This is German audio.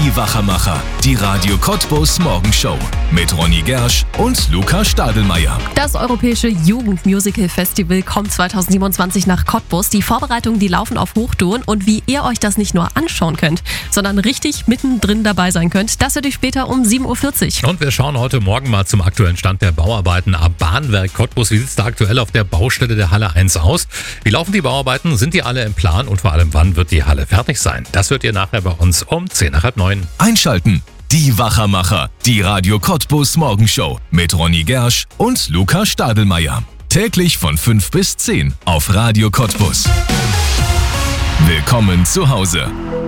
Die Wachermacher, die Radio Cottbus Morgenshow mit Ronny Gersch und Luca Stadelmeier. Das Europäische Jugendmusical-Festival kommt 2027 nach Cottbus. Die Vorbereitungen, die laufen auf Hochtouren, und wie ihr euch das nicht nur anschauen könnt, sondern richtig mittendrin dabei sein könnt, das hört ihr später um 7.40 Uhr. Und wir schauen heute Morgen mal zum aktuellen Stand der Bauarbeiten am Bahnwerk Cottbus. Wie sieht es da aktuell auf der Baustelle der Halle 1 aus? Wie laufen die Bauarbeiten? Sind die alle im Plan? Und vor allem, wann wird die Halle fertig sein? Das hört ihr nachher bei uns um 8:10. Einschalten. Die Wachermacher, die Radio Cottbus Morgenshow mit Ronny Gersch und Luca Stadelmeier. Täglich von 5 bis 10 auf Radio Cottbus. Willkommen zu Hause.